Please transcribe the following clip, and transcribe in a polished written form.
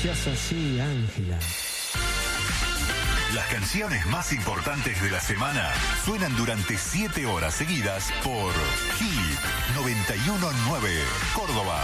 seas así, Ángela. Las canciones más importantes de la semana suenan durante 7 horas seguidas por Hit 91.9 Córdoba.